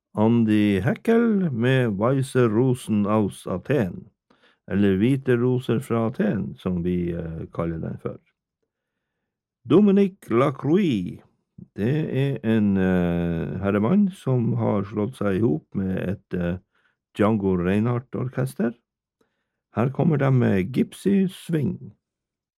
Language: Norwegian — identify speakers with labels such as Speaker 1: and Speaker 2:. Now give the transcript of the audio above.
Speaker 1: Andy Heckel med Weiße Rosen aus Athen, eller Hvite roser fra Aten, som vi kaller den for. Dominique Lacroix, det er en herremann som har slått seg ihop med et Django Reinhardt-orkester. Her kommer de med Gypsy Swing.